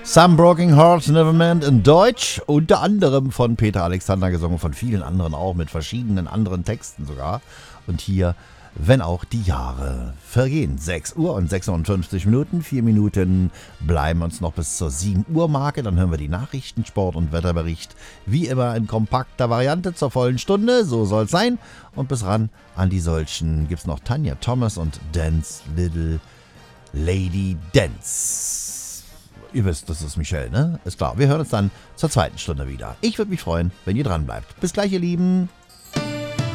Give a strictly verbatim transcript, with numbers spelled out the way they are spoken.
Some Broken Hearts Never Mend in Deutsch, unter anderem von Peter Alexander gesungen, von vielen anderen auch, mit verschiedenen anderen Texten sogar. Und hier, wenn auch die Jahre vergehen. sechs Uhr und sechsundfünfzig Minuten, vier Minuten bleiben uns noch bis zur sieben Uhr Marke. Dann hören wir die Nachrichten, Sport und Wetterbericht. Wie immer in kompakter Variante zur vollen Stunde, so soll es sein. Und bis ran an die solchen gibt es noch Tanja Thomas und Dance Little Lady Dance. Ihr wisst, das ist Michelle, ne? Ist klar. Wir hören uns dann zur zweiten Stunde wieder. Ich würde mich freuen, wenn ihr dran bleibt. Bis gleich, ihr Lieben.